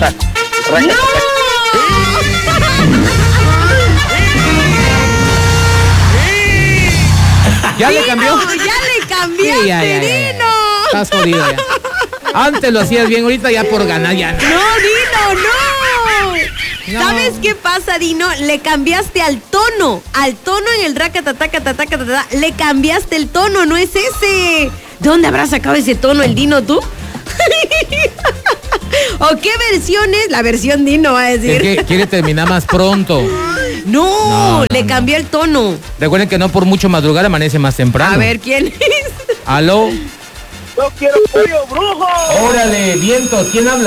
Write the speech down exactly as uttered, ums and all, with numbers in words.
¡No! ¿Ya le cambió? ¡Ya le cambiaste, Sí, ya, ya, ya, ya. Dino! Estás jodido ya. Antes lo hacías bien, ahorita ya por ganar ya. ¡No, Dino, no! No. ¿Sabes qué pasa, Dino? Le cambiaste al tono. Al tono en el racatatatacatatatata. Le cambiaste el tono, no es ese. ¿De dónde habrás sacado ese tono el Dino tú? ¿O qué versión es? La versión Dino, va a decir. Es que quiere terminar más pronto. No, No, no, le no. cambió el tono. Recuerden que no por mucho madrugar amanece más temprano. A ver, ¿quién es? ¿Aló? Yo quiero pollo brujo. Órale, vientos, ¿quién habla?